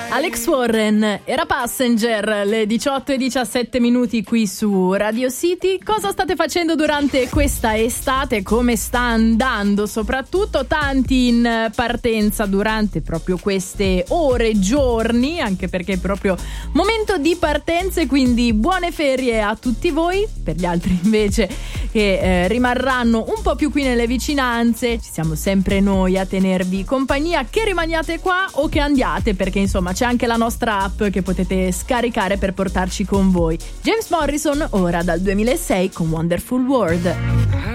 Alex Warren era Passenger, le 18:17 qui su Radio City. Cosa state facendo durante questa estate? Come sta andando? Soprattutto tanti in partenza durante proprio queste ore, giorni, anche perché è proprio momento di partenze, quindi buone ferie a tutti voi. Per gli altri invece che rimarranno un po' più qui nelle vicinanze, ci siamo sempre noi a tenervi compagnia, che rimaniate qua o che andiate, perché insomma c'è anche la nostra app che potete scaricare per portarci con voi. James Morrison ora dal 2006 con Wonderful World.